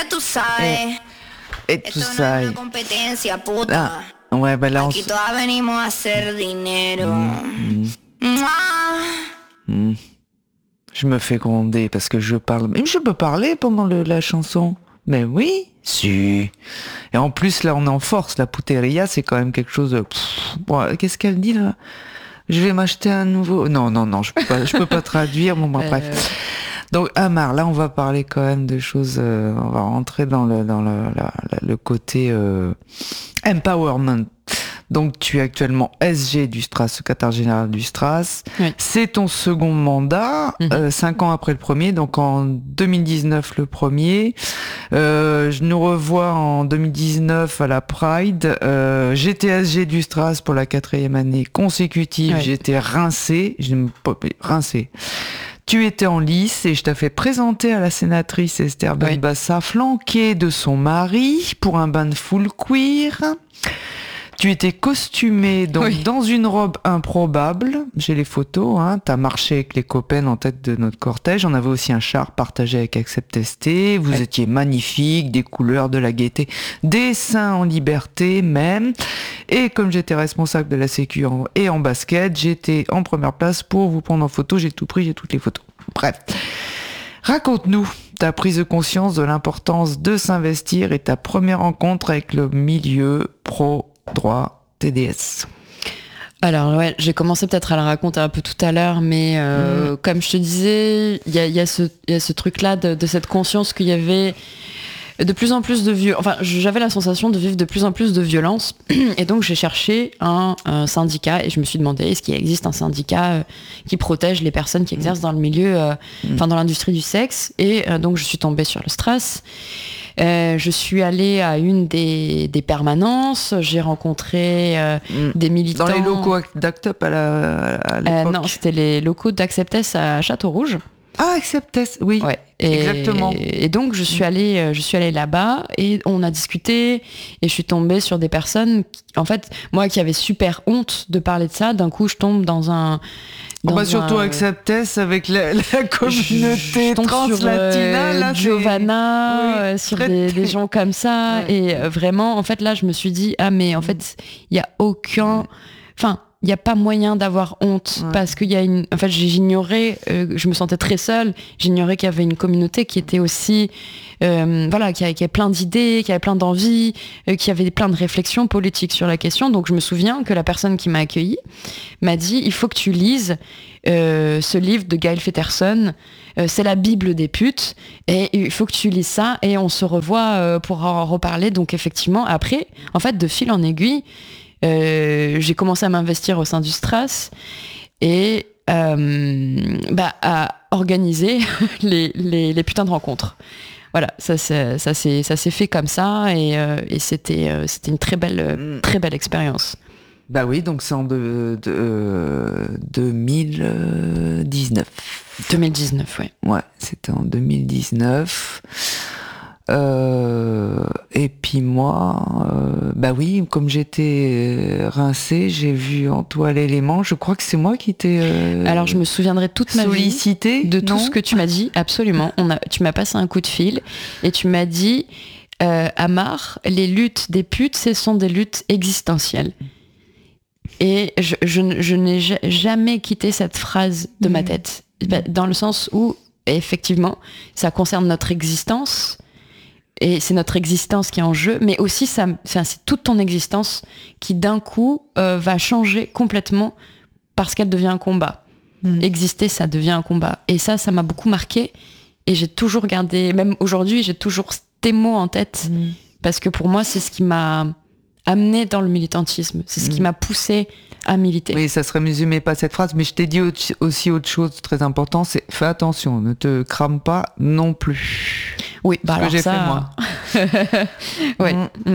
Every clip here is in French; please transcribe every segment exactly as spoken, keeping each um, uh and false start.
Ya tú sabes. Et tout ça. Una competencia, puta. Ah, ouais, bah là, on... Aquí todas venimos a hacer dinero. Mm, Mouah. mm. Je me fais gronder parce que je parle. Même je peux parler pendant le, la chanson. Mais oui, si. Et en plus, là, on est en force. La puteria, c'est quand même quelque chose de... Pff, bon, qu'est-ce qu'elle dit, là? Je vais m'acheter un nouveau... Non, non, non, je peux pas, je peux pas traduire. Bon, bah, bref. Euh... Donc, Amar, là, on va parler quand même de choses... Euh, on va rentrer dans le, dans le, la, la, le côté euh, empowerment. Donc, tu es actuellement S G du Stras, secrétaire général du Stras. Oui. C'est ton second mandat, mmh. euh, cinq ans après le premier, donc en deux mille dix-neuf le premier. Euh, je nous revois en deux mille dix-neuf à la Pride. Euh, j'étais S G du Stras pour la quatrième année consécutive. Oui. J'étais rincé, je me rincé. Tu étais en lice et je t'ai fait présenter à la sénatrice Esther Benbassa, oui. flanquée de son mari pour un bain de full queer. Tu étais costumée donc oui. dans une robe improbable. J'ai les photos. Hein. T'as marché avec les copains en tête de notre cortège. On avait aussi un char partagé avec Accept S T. Vous oui. étiez magnifique, des couleurs, de la gaieté, des seins en liberté même. Et comme j'étais responsable de la sécu en, et en basket, j'étais en première place pour vous prendre en photo. J'ai tout pris, j'ai toutes les photos. Bref. Raconte-nous ta prise de conscience de l'importance de s'investir et ta première rencontre avec le milieu pro droit T D S. Alors ouais, j'ai commencé peut-être à la raconter un peu tout à l'heure, mais euh, mmh. comme je te disais, il y a, y a ce, y a ce truc-là de, de cette conscience qu'il y avait de plus en plus de vieux. Enfin, j'avais la sensation de vivre de plus en plus de violence, et donc j'ai cherché un, un syndicat et je me suis demandé est-ce qu'il existe un syndicat euh, qui protège les personnes qui exercent dans le milieu, euh, enfin mmh. dans l'industrie du sexe, et euh, donc je suis tombée sur le Stras. Euh, je suis allée à une des, des permanences, j'ai rencontré euh, mmh. des militants... Dans les locaux d'Act Up à, la, à l'époque euh, Non, c'était les locaux d'Accept S à Château-Rouge. Ah, Accept S, oui, ouais. et, exactement. Et donc, je suis allée, je suis allée là-bas et on a discuté et je suis tombée sur des personnes, qui, en fait, moi qui avais super honte de parler de ça, d'un coup, je tombe dans un... On va surtout un... Accept S avec la, la communauté translatina, là, Giovanna, oui, euh, sur des, des gens comme ça. Ouais. Et euh, vraiment, en fait, là, je me suis dit, ah, mais en fait, il n'y a aucun... Enfin, il n'y a pas moyen d'avoir honte ouais. parce qu'il y a une... En fait, j'ignorais, euh, je me sentais très seule, j'ignorais qu'il y avait une communauté qui était aussi... Euh, voilà, qui avait, qui avait plein d'idées, qui avait plein d'envies, euh, qui avait plein de réflexions politiques sur la question. Donc, je me souviens que la personne qui m'a accueillie m'a dit « Il faut que tu lises euh, ce livre de Gaël Feterson. Euh, c'est la Bible des putes. Et il faut que tu lises ça et on se revoit euh, pour en reparler. » Donc, effectivement, après, en fait, de fil en aiguille, Euh, j'ai commencé à m'investir au sein du Stras et euh, bah, à organiser les, les, les putains de rencontres. Voilà, ça, ça, ça, s'est, ça s'est fait comme ça et, euh, et c'était, euh, c'était une très belle, très belle expérience. Bah oui, donc c'est en de, de, euh, deux mille dix-neuf. deux mille dix-neuf, ouais. Ouais, c'était en deux mille dix-neuf. Euh, et puis moi, euh, bah oui, comme j'étais rincée, j'ai vu en toi l'élément. Je crois que c'est moi qui t'ai euh, alors je me souviendrai toute ma sollicité vie de non tout ce que tu m'as dit. Absolument. On a, tu m'as passé un coup de fil et tu m'as dit, euh, Amar, les luttes des putes, ce sont des luttes existentielles. Et je, je, je n'ai jamais quitté cette phrase de mmh. ma tête, dans le sens où effectivement, ça concerne notre existence. Et c'est notre existence qui est en jeu, mais aussi ça, c'est toute ton existence qui d'un coup euh, va changer complètement parce qu'elle devient un combat. Mmh. Exister, ça devient un combat. Et ça, ça m'a beaucoup marqué. Et j'ai toujours gardé, même aujourd'hui, j'ai toujours tes mots en tête. Mmh. Parce que pour moi, c'est ce qui m'a amené dans le militantisme. C'est ce mmh. qui m'a poussé à militer. Oui, ça se résumait pas cette phrase, mais je t'ai dit aussi autre chose très important, c'est fais attention, ne te crame pas non plus. Oui, bah ce alors que j'ai ça... fait moi. ouais. Mmh. Mmh.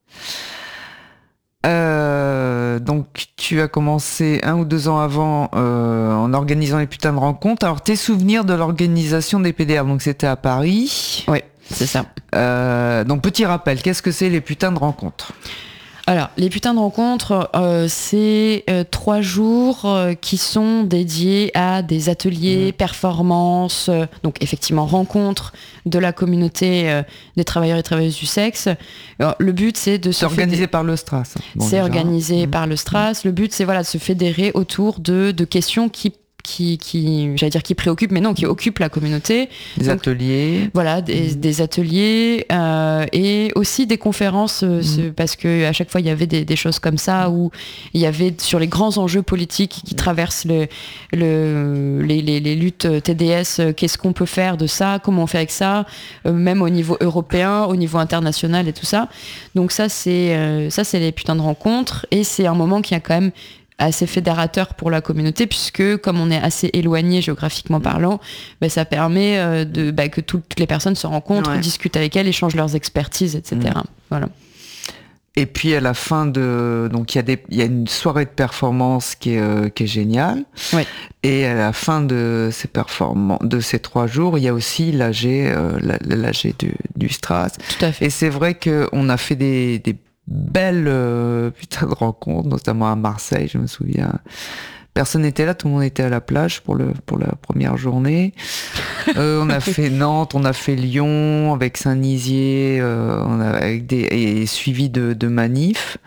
Euh, donc tu as commencé un ou deux ans avant euh, en organisant les putains de rencontres. Alors tes souvenirs de l'organisation des P D R, donc c'était à Paris. Oui, c'est ça. Euh, donc petit rappel, qu'est-ce que c'est les putains de rencontres ? Alors, les putains de rencontres, euh, c'est euh, trois jours euh, qui sont dédiés à des ateliers, mmh. performances, euh, donc effectivement rencontres de la communauté euh, des travailleurs et travailleuses du sexe. Alors, le but, c'est de se... C'est organisé fédérer... par le Stras. Bon, c'est déjà. organisé mmh. par le Stras. Le but, c'est voilà, de se fédérer autour de, de questions qui Qui, qui, j'allais dire qui préoccupe, mais non, qui occupe la communauté. Des Donc, ateliers. Voilà, des, mmh. des ateliers euh, et aussi des conférences, euh, mmh. parce que à chaque fois il y avait des, des choses comme ça où il y avait sur les grands enjeux politiques qui traversent le, le, les, les, les luttes T D S. Euh, qu'est-ce qu'on peut faire de ça ? Comment on fait avec ça ? euh, Même au niveau européen, au niveau international et tout ça. Donc ça c'est euh, ça c'est les putains de rencontres et c'est un moment qui a quand même assez fédérateur pour la communauté puisque comme on est assez éloigné géographiquement parlant, bah, ça permet euh, de, bah, que toutes les personnes se rencontrent, ouais. discutent avec elles, échangent leurs expertises, et cetera. Mmh. Voilà. Et puis à la fin de, donc il y a des, il y a une soirée de performance qui est euh, qui est géniale. Ouais. Et à la fin de ces performances, de ces trois jours, il y a aussi l'A G, euh, l'A G du, du Stras. Tout à fait. Et c'est vrai que on a fait des, des belles euh, putain de rencontres, notamment à Marseille, je me souviens. Personne n'était là, tout le monde était à la plage pour le pour la première journée. Euh, on a fait Nantes, on a fait Lyon avec Saint-Nizier, euh, on a avec des et suivi de, de manifs.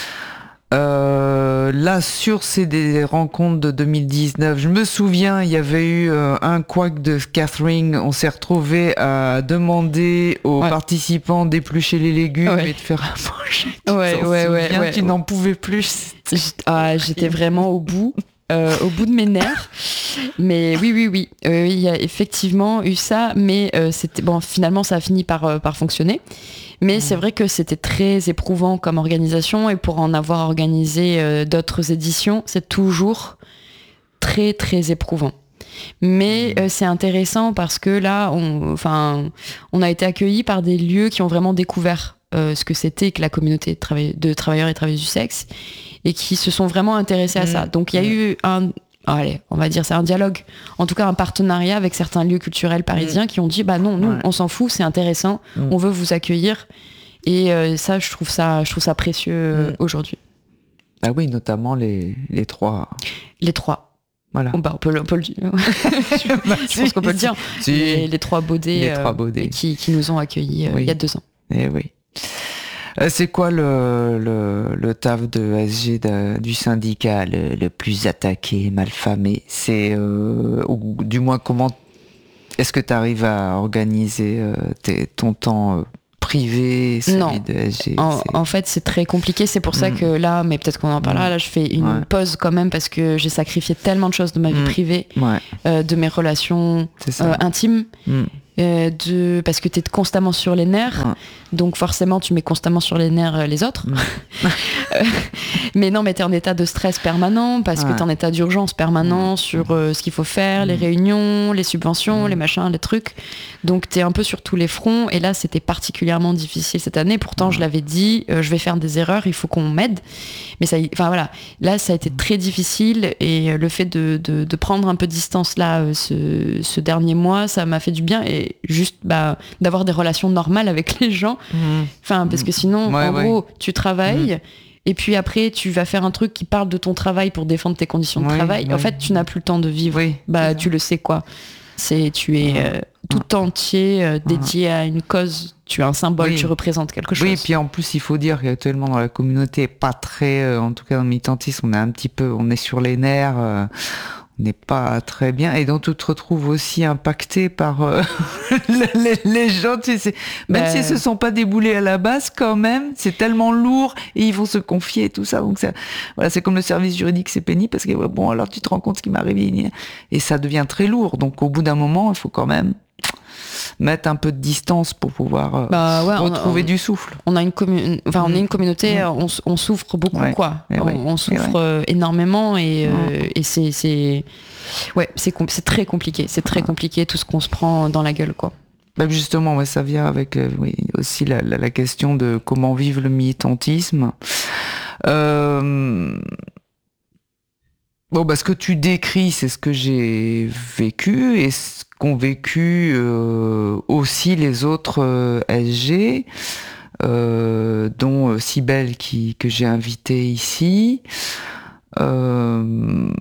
Euh, là, sur ces des rencontres de deux mille dix-neuf, je me souviens, il y avait eu euh, un couac de Catherine. On s'est retrouvé à demander aux ouais. participants d'éplucher les légumes ouais. et de faire un manger. Ouais, ouais, ouais, ouais. Tu ouais. n'en pouvais plus. Ah, j'étais vraiment au bout. Euh, au bout de mes nerfs, mais oui, oui, oui, euh, il y a effectivement eu ça, mais euh, c'était bon. Finalement, ça a fini par euh, par fonctionner. Mais mmh. c'est vrai que c'était très éprouvant comme organisation et pour en avoir organisé euh, d'autres éditions, c'est toujours très très éprouvant. Mais euh, c'est intéressant parce que là, on, enfin, on a été accueillis par des lieux qui ont vraiment découvert euh, ce que c'était que la communauté de, travaille, de travailleurs et travailleuses du sexe et qui se sont vraiment intéressés à mmh. ça. Donc il y a mmh. eu un, allez, on va dire c'est un dialogue, en tout cas un partenariat avec certains lieux culturels parisiens mmh. qui ont dit bah non, nous ouais. on s'en fout, c'est intéressant, mmh. on veut vous accueillir et euh, ça je trouve ça, je trouve ça précieux mmh. aujourd'hui. Ah oui, notamment les les trois. Les trois. Voilà. Bon, bah, on peut, on peut le dire. Je pense qu'on peut le dire. Si. Les, les trois Baudets, les trois Baudets. Euh, qui, qui nous ont accueillis euh, oui. il y a deux ans. Eh oui. Euh, c'est quoi le, le, le taf de S G de, du syndicat le, le plus attaqué, malfamé ? C'est, euh, ou du moins, comment est-ce que tu arrives à organiser euh, tes, ton temps euh, privé, celui non. de S G en, en fait, c'est très compliqué. C'est pour mmh. ça que là, mais peut-être qu'on en parlera, mmh. là, je fais une ouais. pause quand même parce que j'ai sacrifié tellement de choses de ma vie mmh. privée, ouais. euh, de mes relations euh, intimes. Mmh. Euh, de parce que tu es constamment sur les nerfs, ouais. donc forcément tu mets constamment sur les nerfs euh, les autres. Ouais. euh, mais non, mais tu es en état de stress permanent parce ouais. que tu es en état d'urgence permanent ouais. sur euh, ce qu'il faut faire, mmh. les réunions, les subventions, mmh. les machins, les trucs. Donc tu es un peu sur tous les fronts et là c'était particulièrement difficile cette année. Pourtant ouais. je l'avais dit, euh, je vais faire des erreurs, il faut qu'on m'aide. Mais ça, enfin voilà, là ça a été très difficile et euh, le fait de, de, de prendre un peu de distance là euh, ce, ce dernier mois, ça m'a fait du bien et juste bah, d'avoir des relations normales avec les gens. Enfin, mmh. parce que sinon, ouais, en ouais. gros, tu travailles mmh. et puis après, tu vas faire un truc qui parle de ton travail pour défendre tes conditions de ouais, travail. Ouais. En fait, tu n'as plus le temps de vivre. Oui, bah, tu le sais quoi. C'est, tu es euh, tout entier euh, dédié à une cause. Tu es un symbole, oui. tu représentes quelque chose. Oui, et puis en plus, il faut dire qu'actuellement dans la communauté, pas très, euh, en tout cas dans le militantisme, on est un petit peu, on est sur les nerfs. Euh, n'est pas très bien et donc tu te retrouves aussi impacté par euh, les, les gens, tu sais, même bah... s'ils se sont pas déboulés à la base quand même, c'est tellement lourd et ils vont se confier et tout ça, donc ça, voilà, c'est comme le service juridique, c'est pénible parce que ouais, bon alors tu te rends compte ce qui m'est arrivé et ça devient très lourd, donc au bout d'un moment il faut quand même mettre un peu de distance pour pouvoir euh, bah ouais, retrouver on, du souffle. On a une commun... enfin on mmh. est une communauté, mmh. on, on souffre beaucoup ouais. quoi. On, ouais. on souffre ouais. énormément et, mmh. euh, et c'est c'est ouais c'est com... c'est très compliqué, c'est très compliqué tout ce qu'on se prend dans la gueule quoi. Bah justement, ouais, ça vient avec euh, oui, aussi la, la, la question de comment vivre le militantisme. Euh... Bon, bah, ce que tu décris, c'est ce que j'ai vécu et ce qu'ont vécu euh, aussi les autres euh, S G. euh, dont euh, Cybèle qui, que j'ai invité ici. Euh,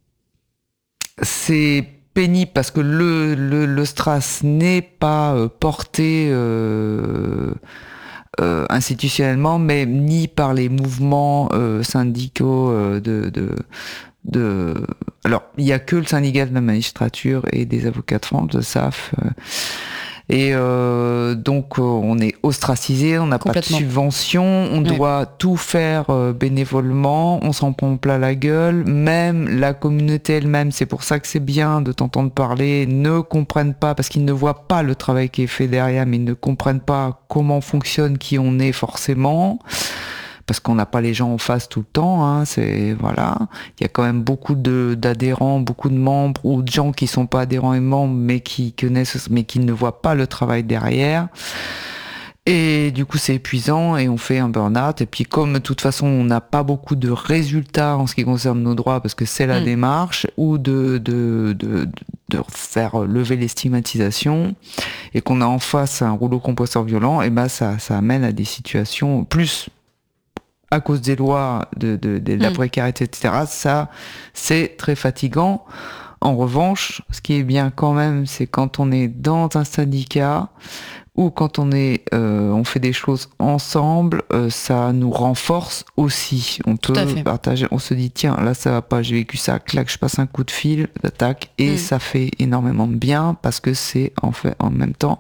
c'est pénible parce que le, le, le Stras n'est pas euh, porté euh, euh, institutionnellement, mais ni par les mouvements euh, syndicaux euh, de... de De... Alors, il n'y a que le syndicat de la magistrature et des avocats de France, le S A F. Euh, et euh, donc, euh, on est ostracisé, on n'a pas de subvention, on ouais. doit tout faire euh, bénévolement, on s'en prend plein la gueule. Même la communauté elle-même, c'est pour ça que c'est bien de t'entendre parler, ne comprennent pas, parce qu'ils ne voient pas le travail qui est fait derrière, mais ils ne comprennent pas comment fonctionne, qui on est forcément. Parce qu'on n'a pas les gens en face tout le temps, hein, c'est voilà. Il y a quand même beaucoup de d'adhérents, beaucoup de membres ou de gens qui sont pas adhérents et membres, mais qui connaissent, mais qui ne voient pas le travail derrière. Et du coup, c'est épuisant et on fait un burn-out. Et puis, comme de toute façon, on n'a pas beaucoup de résultats en ce qui concerne nos droits, parce que c'est la mmh. démarche, ou de de, de de faire lever les stigmatisations, et qu'on a en face un rouleau compresseur violent, et ben ça ça amène à des situations plus à cause des lois, de, de, de, de la précarité, et cetera. Ça, c'est très fatigant. En revanche, ce qui est bien quand même, c'est quand on est dans un syndicat ou quand on est, euh, on fait des choses ensemble, euh, ça nous renforce aussi. On peut partager, on se dit tiens, là ça va pas, j'ai vécu ça, clac, je passe un coup de fil, d'attaque, et mm. ça fait énormément de bien parce que c'est en fait en même temps.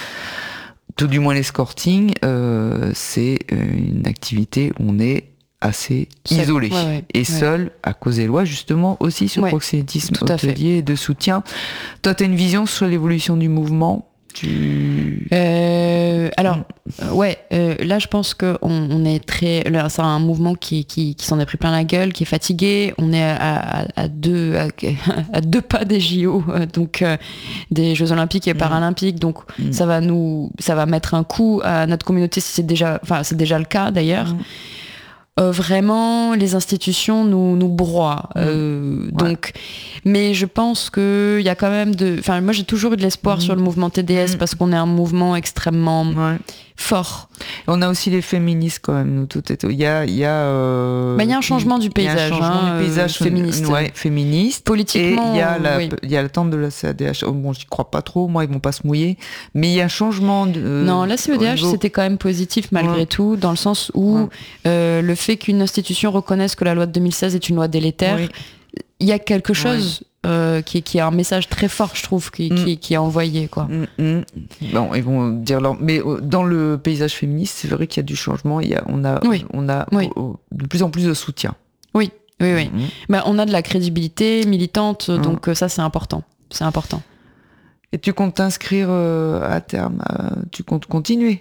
Tout du moins l'escorting, euh, c'est une activité où on est assez seul. isolé ouais, ouais, et ouais. seul à cause des lois justement aussi sur le ouais, proxénétisme hôtelier de soutien. Toi, tu as une vision sur l'évolution du mouvement? Tu... Euh, alors, euh, ouais, euh, là je pense qu'on on est très... Là, c'est un mouvement qui, qui, qui s'en est pris plein la gueule, qui est fatigué. On est à, à, à, deux, à, à deux pas des J O, donc euh, des Jeux Olympiques et mmh. Paralympiques. Donc mmh. ça va nous, ça va mettre un coup à notre communauté, si c'est déjà, enfin c'est déjà le cas d'ailleurs. Mmh. Euh, vraiment, les institutions nous nous broient. Euh, ouais. Donc, mais je pense que il y a quand même de. Enfin, moi, j'ai toujours eu de l'espoir mmh. sur le mouvement T D S mmh. parce qu'on est un mouvement extrêmement ouais. fort. On a aussi les féministes quand même, nous tout et tout. Il y a, il y a. Euh, bah, il y a un changement du paysage, il y a un changement hein, du paysage euh, féministe. Ouais, féministe. Politiquement. Et il y a la, oui. il y a l'attente de la C E D H. Oh, bon, j'y crois pas trop. Moi, ils vont pas se mouiller. Mais il y a un changement. De, euh, non, la C E D H, niveau... c'était quand même positif malgré ouais. tout, dans le sens où ouais. euh, le fait qu'une institution reconnaisse que la loi de deux mille seize est une loi délétère, oui. il y a quelque chose. Ouais. Euh, qui, qui est un message très fort, je trouve, qui, mm. qui, qui est envoyé, quoi. Mm, mm. Bon, ils vont dire leur... mais dans le paysage féministe, c'est vrai qu'il y a du changement. Il y a, on a, oui. on a oui. de plus en plus de soutien. Oui, oui, oui. Mm. Bah, on a de la crédibilité militante, mm. donc ça, c'est important. C'est important. Et tu comptes t'inscrire euh, à terme euh, tu comptes continuer?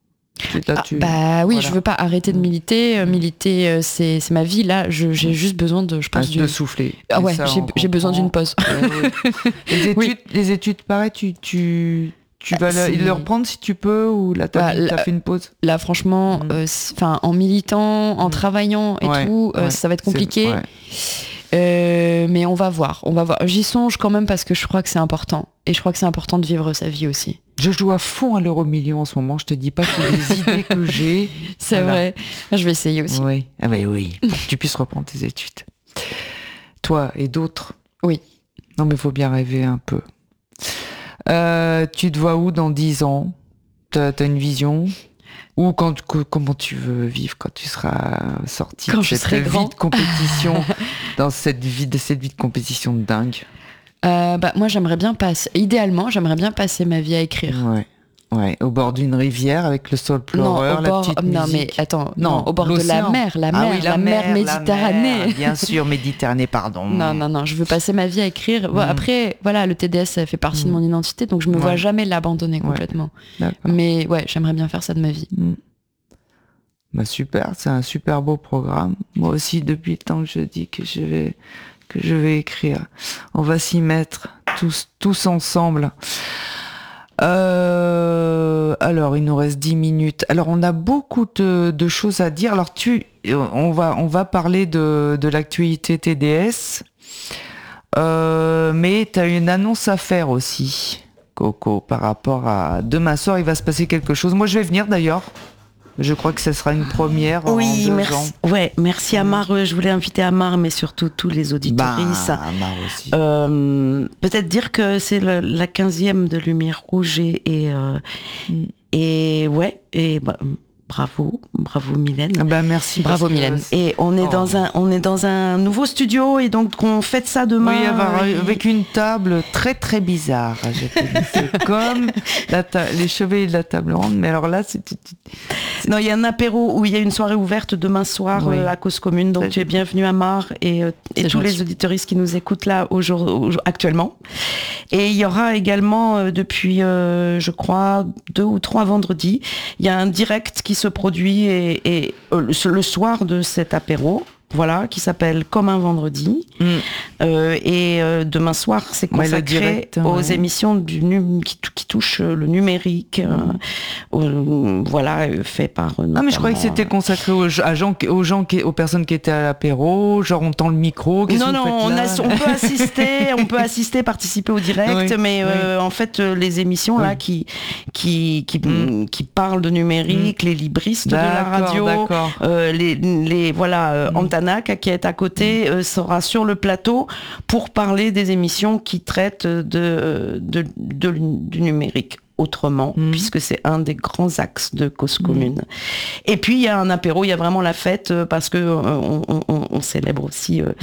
Là, tu... ah, bah oui, voilà. Je veux pas arrêter de militer. Militer, euh, c'est, c'est ma vie. Là, je, j'ai juste besoin de, je pense, ah, du... de souffler. Ah ouais, j'ai, j'ai besoin d'une pause. Ouais, ouais. Les études, oui. les études, pareil, tu, tu, tu vas ah, le, le reprendre si tu peux, ou là, t'as, bah, t'as fait une pause. Là, franchement, mmh. euh, enfin, en militant, en mmh. travaillant et ouais, tout, euh, ouais, ça va être compliqué. Ouais. Euh, mais on va voir, on va voir. J'y songe quand même parce que je crois que c'est important. Et je crois que c'est important de vivre sa vie aussi. Je joue à fond à l'euro million en ce moment. Je te dis pas que les idées que j'ai. C'est voilà. vrai. Je vais essayer aussi. Oui. Ah ben oui. Pour que tu puisses reprendre tes études. Toi et d'autres. Oui. Non mais faut bien rêver un peu. Euh, tu te vois où dans dix ans? T'as, t'as une vision? Ou quand, que, comment tu veux vivre quand tu seras sorti quand de je cette serai vie grand. de compétition, dans cette vie de cette vie de compétition de dingue? Euh, bah moi j'aimerais bien passer. Idéalement, j'aimerais bien passer ma vie à écrire. Ouais. Ouais, au bord d'une rivière avec le sol pleureur, la bord, petite non, musique. Non mais attends, non, non au bord l'océan. de la mer, la mer, ah oui, la, la mer, mer Méditerranée. La mer, bien sûr, Méditerranée, pardon. Non, non, non, je veux passer ma vie à écrire. Bon, mm. Après, voilà, le T D S, ça fait partie mm. de mon identité, donc je me ouais. vois jamais l'abandonner complètement. Ouais. Mais ouais, j'aimerais bien faire ça de ma vie. Mm. Bah super, c'est un super beau programme. Moi aussi, depuis le temps que je dis que je vais que je vais écrire, on va s'y mettre tous tous ensemble. Euh, alors, il nous reste dix minutes. Alors, on a beaucoup de, de choses à dire. Alors, tu, on va, on va parler de, de l'actualité T D S. Euh, mais tu as une annonce à faire aussi, Coco, par rapport à demain soir. Il va se passer quelque chose. Moi, je vais venir d'ailleurs. Je crois que ce sera une première oui, en deux merci. ans. Ouais, merci Amar. Je voulais inviter Amar, mais surtout tous les auditoristes. Bah, Amar aussi. Euh, peut-être dire que c'est le, la quinzième de Lumière Rouge et et, euh, mm. et ouais et bah, bravo, bravo Mylène. Ben merci. Bravo Mylène. Et on est oh. dans un, on est dans un nouveau studio et donc on fête ça demain. Oui, avec, avec une table très très bizarre. C'est comme la ta- les cheveux de la table ronde, mais alors là c'est. c'est... Non, il y a un apéro où il y a une soirée ouverte demain soir oui. euh, à Cause Commune. Donc c'est... tu es bienvenue à Mar et, euh, et tous gentil. Les auditeuristes qui nous écoutent là aujourd'hui, actuellement. Et il y aura également euh, depuis, euh, je crois, deux ou trois vendredis, il y a un direct qui se produit et, et euh, le, le soir de cet apéro, voilà, qui s'appelle Comme un vendredi. Mm. Euh, et euh, demain soir, c'est consacré ouais, direct, aux ouais. émissions du num- qui, qui touchent le numérique, mm. euh, euh, voilà, fait par. Ah mais je croyais que c'était consacré aux, à gens, aux gens, qui, aux personnes qui étaient à l'apéro, genre on tend le micro. Non non, on, a, on peut assister, on peut assister, participer au direct, oui, mais oui. Euh, en fait les émissions oui. là qui qui qui, mm. qui parlent de numérique, mm. les libristes d'accord, de la radio, euh, les les voilà. Euh, mm. Antanak, qui est à côté, euh, sera sur le plateau pour parler des émissions qui traitent de, de, de, du numérique autrement, mmh. puisque c'est un des grands axes de Cause Commune. Mmh. Et puis il y a un apéro, il y a vraiment la fête euh, parce que euh, on, on, on célèbre aussi, euh, mmh.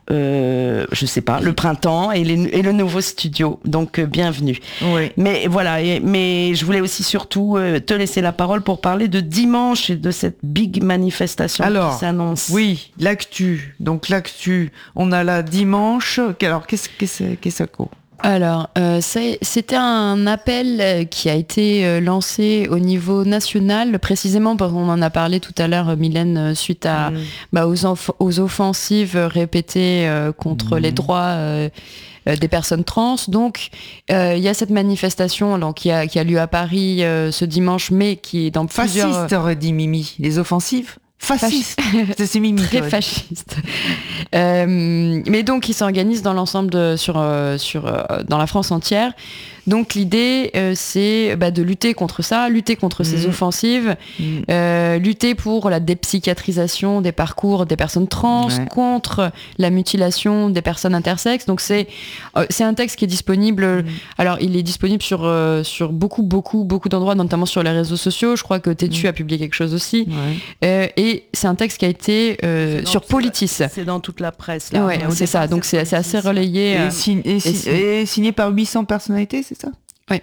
euh, je sais pas, le printemps et, les, et le nouveau studio. Donc euh, bienvenue. Oui. Mais voilà, et, mais je voulais aussi surtout euh, te laisser la parole pour parler de dimanche et de cette big manifestation alors, qui s'annonce. Oui, l'actu. Donc l'actu, on a là dimanche. Alors qu'est-ce que c'est, qu'est-ce que c'est Alors, euh, c'est, c'était un appel qui a été euh, lancé au niveau national, précisément parce qu'on en a parlé tout à l'heure, Mylène, suite à, mmh. bah, aux, enf- aux offensives répétées euh, contre mmh. les droits euh, euh, des personnes trans. Donc, il euh, y a cette manifestation donc, qui, a, qui a lieu à Paris euh, ce dimanche, mais qui est dans Fasciste, plusieurs... Fasciste, aurait dit Mimi. Les offensives Fasciste. C'est, c'est Mimi. Très fasciste. Euh, mais donc, ils s'organisent dans l'ensemble de, sur, euh, sur, euh, dans la France entière. Donc, l'idée, euh, c'est bah, de lutter contre ça, lutter contre mmh. ces offensives, mmh. euh, lutter pour la dépsychiatrisation des parcours des personnes trans, ouais. contre la mutilation des personnes intersexes. Donc, c'est, euh, c'est un texte qui est disponible. Mmh. Alors, il est disponible sur, euh, sur beaucoup, beaucoup, beaucoup d'endroits, notamment sur les réseaux sociaux. Je crois que Tétu mmh. a publié quelque chose aussi. Ouais. Euh, et c'est un texte qui a été euh, sur Politis. C'est dans toute la presse. Là. Ouais, c'est ça. Donc, c'est, c'est assez relayé. Et, euh, sign- et, si- et, si- et signé par huit cents personnalités, c'est ça ? Oui.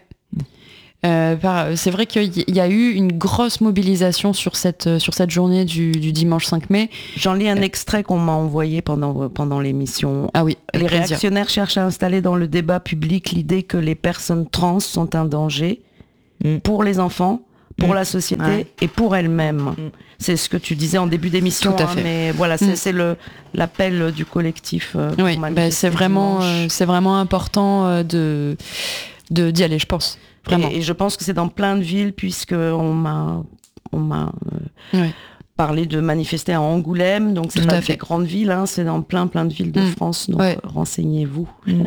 Euh, par, c'est vrai qu'il y a eu une grosse mobilisation sur cette, sur cette journée du, du dimanche cinq mai. J'en lis un euh, extrait qu'on m'a envoyé pendant, pendant l'émission. Ah oui. Les réactionnaires cherchent à installer dans le débat public l'idée que les personnes trans sont un danger mm. pour les enfants, pour mmh. la société ouais. et pour elles-mêmes. Mmh. C'est ce que tu disais en début d'émission. Tout à fait. Hein, mais voilà, c'est, mmh. c'est le, l'appel du collectif. Euh, oui, bah, c'est, vraiment, euh, c'est vraiment important euh, de, de, d'y aller, je pense. Vraiment. Et, et je pense que c'est dans plein de villes, puisqu'on m'a, on m'a euh, ouais. parlé de manifester à Angoulême. Donc c'est Tout pas des grandes villes, hein, c'est dans plein, plein de villes de mmh. France. Donc ouais. renseignez-vous. Mmh.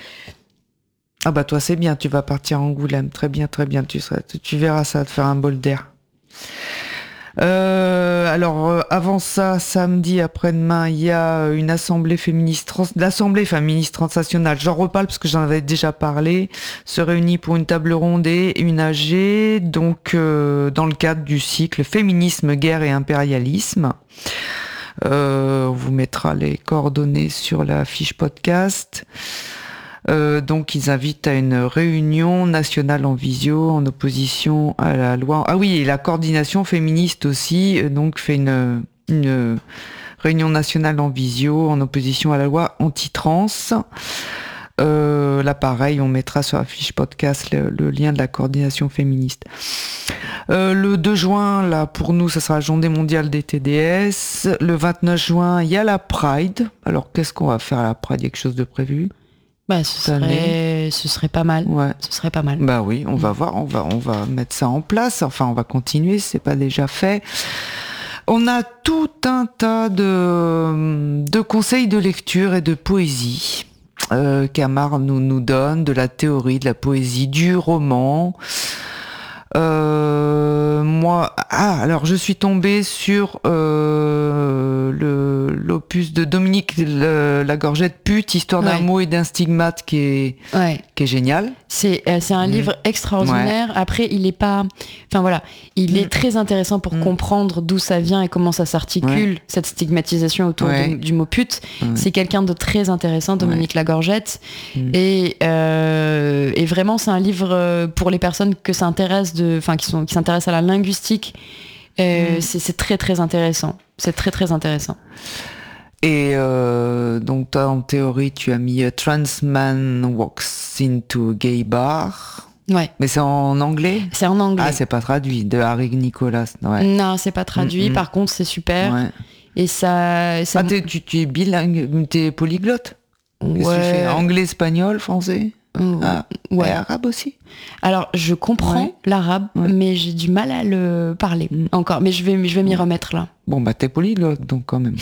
Ah bah toi c'est bien, tu vas partir à Angoulême, très bien, très bien, tu, seras, tu, tu verras ça, te faire un bol d'air. Euh, alors euh, avant ça, samedi après-demain, il y a une assemblée féministe, trans, l'assemblée féministe transnationale, j'en reparle parce que j'en avais déjà parlé, se réunit pour une table ronde et une A G, donc euh, dans le cadre du cycle Féminisme, guerre et impérialisme. Euh, on vous mettra les coordonnées sur la fiche podcast. Euh, donc ils invitent à une réunion nationale en visio en opposition à la loi. Ah oui, et la coordination féministe aussi, euh, donc fait une, une réunion nationale en visio en opposition à la loi anti-trans. Euh, là pareil, on mettra sur la fiche podcast le, le lien de la coordination féministe. Euh, le deux juin, là pour nous, ça sera la journée mondiale des T D S. Le vingt-neuf juin, il y a la Pride. Alors qu'est-ce qu'on va faire à la Pride? Il y a quelque chose de prévu? Bah, ce serait, ce serait pas mal. Ouais. Ce serait pas mal. Bah oui, on va voir, on va, on va mettre ça en place. Enfin, on va continuer, c'est pas déjà fait. On a tout un tas de, de conseils de lecture et de poésie euh, qu'Amar nous, nous donne, de la théorie, de la poésie, du roman. Euh, moi, Ah, alors je suis tombée sur euh, le, l'opus de Dominique le, Lagorgette, Pute, Histoire d'un ouais. mot et d'un stigmate, qui est, ouais. qui est génial. C'est, euh, c'est un mmh. livre extraordinaire. Ouais. Après, il est pas... Enfin voilà, il mmh. est très intéressant pour mmh. comprendre d'où ça vient et comment ça s'articule, ouais. cette stigmatisation autour ouais. du, du mot pute. Ouais. C'est quelqu'un de très intéressant, Dominique ouais. Lagorgette. Mmh. Et, euh, et vraiment, c'est un livre pour les personnes que ça intéresse de, enfin, qui, sont, qui s'intéressent à la linguistique. Euh, mmh. c'est, c'est très très intéressant. C'est très très intéressant. Et euh, donc toi, en théorie, tu as mis A Trans Man Walks into a Gay Bar. Ouais. Mais c'est en anglais ? C'est en anglais. Ah, c'est pas traduit, de Harry Nicolas. Ouais. Non, c'est pas traduit. Mmh, Par mmh. contre, c'est super. Ouais. Et ça... ça... Ah, t'es, tu, tu es bilingue, t'es polyglotte ? Qu'est-ce ouais. que tu fais ? Anglais, espagnol, français ? Oh, ah, ouais. Et arabe aussi ? Alors, je comprends ouais. l'arabe, ouais. mais j'ai du mal à le parler mmh. encore. Mais je vais, je vais m'y ouais. remettre là. Bon, bah t'es polyglotte, donc quand même.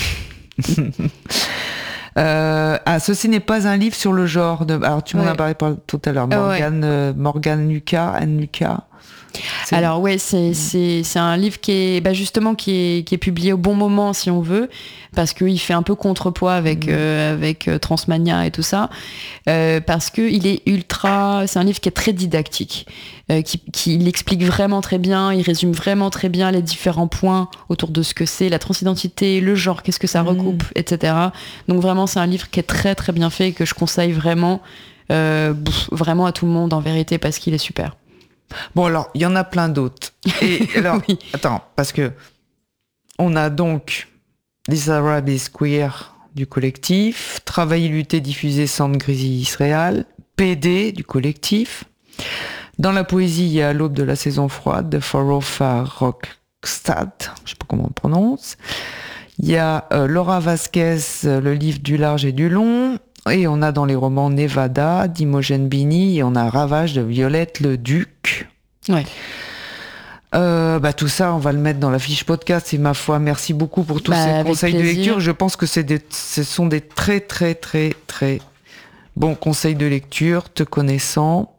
euh, ah, ceci n'est pas un livre sur le genre. De... Alors, tu m'en ouais. as parlé tout à l'heure. Morgane, ouais. euh, Morgane Lucas, Anne Lucas. C'est... Alors ouais, c'est, mmh. c'est, c'est un livre qui est bah justement qui est, qui est publié au bon moment si on veut, parce qu'il fait un peu contrepoids avec, mmh. euh, avec euh, Transmania et tout ça, euh, parce qu'il est ultra... C'est un livre qui est très didactique, euh, qui, qui il explique vraiment très bien, il résume vraiment très bien les différents points autour de ce que c'est, la transidentité, le genre, qu'est-ce que ça mmh. recoupe, et cetera. Donc vraiment, c'est un livre qui est très très bien fait et que je conseille vraiment, euh, pff, vraiment à tout le monde en vérité, parce qu'il est super. Bon, alors, il y en a plein d'autres. Et alors, oui. attends, parce que on a donc This Arab is Queer du collectif, Travailler, lutter, diffuser, Centre Grisy Israël, P D du collectif. Dans la poésie, il y a L'aube de la saison froide de Farofa Rockstad, je sais pas comment on prononce. Il y a euh, Laura Vasquez, Le livre du large et du long. Et on a dans les romans Nevada d'Imogen Bini, et on a Ravage de Violette Leduc. Ouais. Euh, bah tout ça, on va le mettre dans la fiche podcast. Et ma foi, merci beaucoup pour tous bah, ces conseils plaisir. de lecture. Je pense que c'est des, ce sont des très très très très bons conseils de lecture, te connaissant.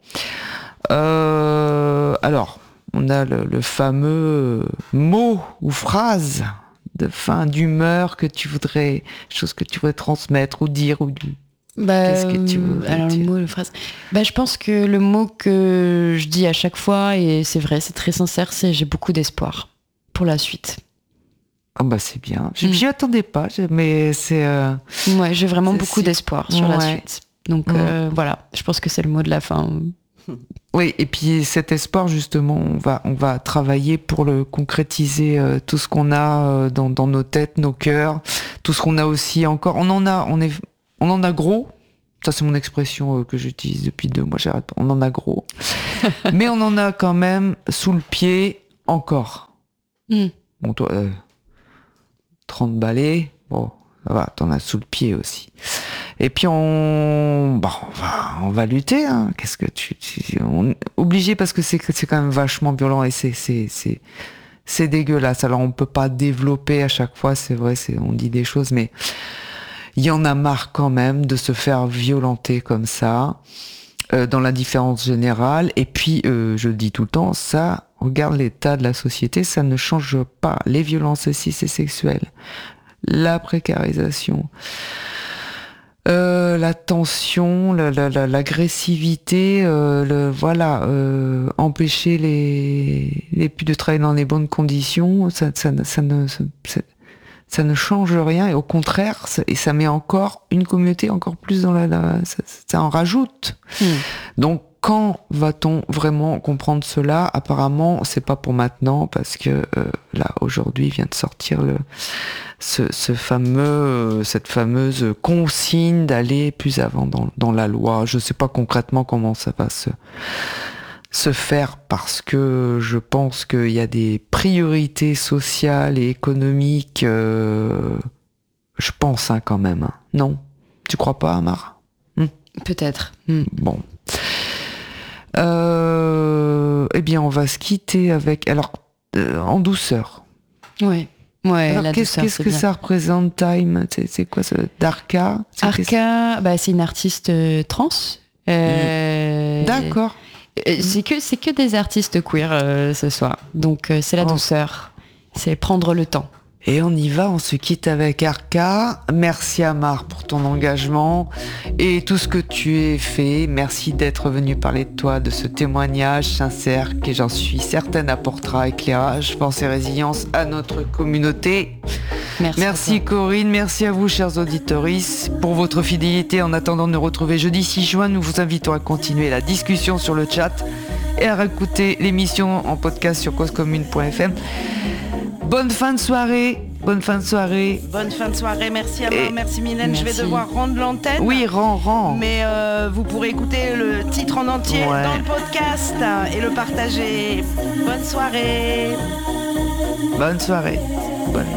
Euh, alors, on a le, le fameux mot ou phrase de fin d'humeur que tu voudrais, chose que tu voudrais transmettre ou dire ou Bah, Qu'est-ce que tu veux alors dire? Le mot, la phrase. Bah, je pense que le mot que je dis à chaque fois, et c'est vrai, c'est très sincère, c'est j'ai beaucoup d'espoir pour la suite. Ah bah c'est bien. Je m'y mm. attendais pas, mais c'est. Euh... Ouais, j'ai vraiment beaucoup si... d'espoir sur ouais. la suite. Donc mm. euh, voilà, je pense que c'est le mot de la fin. Oui, et puis cet espoir justement, on va on va travailler pour le concrétiser, euh, tout ce qu'on a euh, dans dans nos têtes, nos cœurs, tout ce qu'on a aussi encore. On en a, on est. On en a gros, ça c'est mon expression euh, que j'utilise depuis deux mois, j'arrête pas, on en a gros, mais on en a quand même sous le pied encore. Mm. Bon, toi, euh, trente balais, bon, ça va, t'en as sous le pied aussi. Et puis on, bon, on va, on va lutter, hein. Qu'est-ce que tu, tu on est obligé parce que c'est, c'est quand même vachement violent et c'est, c'est, c'est, c'est dégueulasse. Alors on peut pas développer à chaque fois, c'est vrai, c'est, on dit des choses, mais il y en a marre quand même de se faire violenter comme ça, euh, dans l'indifférence générale. Et puis, euh, je le dis tout le temps, ça, regarde l'état de la société, ça ne change pas. Les violences cis et sexuelles, la précarisation, euh, la tension, la, la, la, l'agressivité, euh, le, voilà, euh, empêcher les, les plus de travailler dans les bonnes conditions, ça, ça, ça ne... Ça, ça ne change rien et au contraire, ça, et ça met encore une communauté encore plus dans la... la ça, ça en rajoute. Mmh. Donc, quand va-t-on vraiment comprendre cela ? Apparemment, c'est pas pour maintenant parce que euh, là, aujourd'hui, vient de sortir le, ce, ce fameux, cette fameuse consigne d'aller plus avant dans, dans la loi. Je sais pas concrètement comment ça va se... se faire parce que je pense qu'il y a des priorités sociales et économiques, euh, je pense hein, quand même. Hein. Non ? Tu crois pas, Amar ? hmm. Peut-être. Hmm. Bon. Euh, eh bien, on va se quitter avec... Alors, euh, en douceur. Oui. Ouais, alors, la qu'est-ce, douceur, qu'est-ce c'est que bien. Ça représente, Time ? C'est, c'est quoi ça ? Darka ? C'est Arca, bah, c'est une artiste euh, trans. Euh, D'accord. C'est que, c'est que des artistes queer euh, ce soir. Donc euh, c'est la Oh. douceur. C'est prendre le temps. Et on y va, on se quitte avec Arca. Merci Amar pour ton engagement et tout ce que tu as fait. Merci d'être venu parler de toi, de ce témoignage sincère qui, j'en suis certaine, apportera éclairage, force et résilience à notre communauté. Merci. Merci Corinne, merci à vous chers auditeurs pour votre fidélité. En attendant de nous retrouver jeudi six juin, nous vous invitons à continuer la discussion sur le chat et à réécouter l'émission en podcast sur cause commune point f m. Bonne fin de soirée, bonne fin de soirée. Bonne fin de soirée, merci Amar, Et- merci Mylène. Merci. Je vais devoir rendre l'antenne. Oui, rends, rends. Mais euh, vous pourrez écouter le titre en entier Ouais. dans le podcast et le partager. Bonne soirée. Bonne soirée. Bonne